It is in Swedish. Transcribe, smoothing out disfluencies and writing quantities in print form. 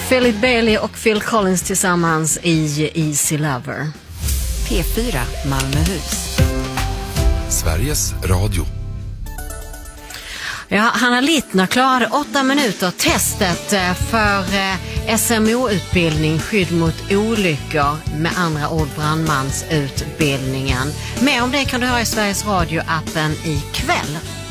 Philip Bailey och Phil Collins tillsammans i Easy Lover. P4 Malmöhus. Sveriges Radio. Ja, Hanna Littner klarade 8 minuter testet för SMO-utbildning, skydd mot olyckor, med andra ord brandmansutbildningen. Mer om det kan du höra i Sveriges Radio-appen ikväll.